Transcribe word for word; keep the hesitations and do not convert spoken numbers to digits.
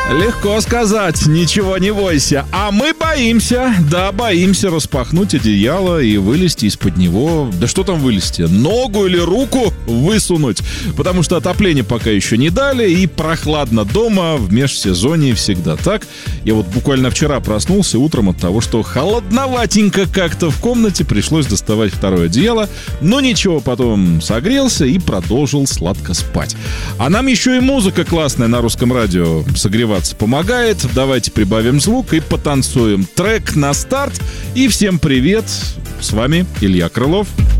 Легко сказать, ничего не бойся. А мы боимся, да, боимся распахнуть одеяло и вылезти из-под него. Да что там вылезти? Ногу или руку высунуть. Потому что отопление пока еще не дали, и прохладно дома в межсезонье всегда так. Я вот буквально вчера проснулся утром от того, что холодноватенько как-то в комнате, пришлось доставать второе одеяло. Но ничего, потом согрелся и продолжил сладко спать. А нам еще и музыка классная на русском радио согревается помогает. Давайте прибавим звук и потанцуем. Трек на старт. И всем привет. С вами Илья Крылов.